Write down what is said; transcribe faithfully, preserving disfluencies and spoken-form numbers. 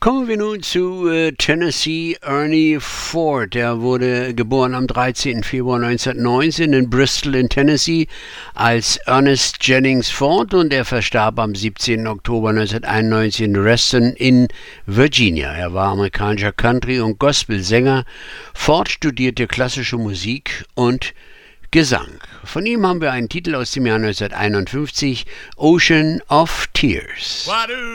Kommen wir nun zu äh, Tennessee Ernie Ford. Er wurde geboren am dreizehnten Februar neunzehnhundertneunzehn in Bristol in Tennessee als Ernest Jennings Ford und er verstarb am siebzehnten Oktober neunzehnhunderteinundneunzig in Reston in Virginia. Er war amerikanischer Country- und Gospelsänger. Ford studierte klassische Musik und Gesang. Von ihm haben wir einen Titel aus dem Jahr neunzehnhunderteinundfünfzig, Ocean of Tears.